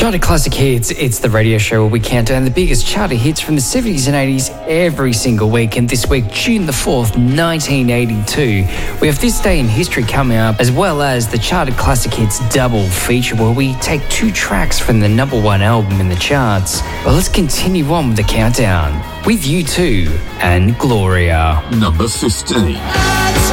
Charted Classic Hits, it's the radio show where we count down the biggest charted hits from the 70s and 80s every single week. And this week, June the 4th, 1982, we have This Day in History coming up, as well as the Charted Classic Hits double feature where we take 2 tracks from the #1 album in the charts. Well, let's continue on with the countdown with U2 and Gloria. Number 15.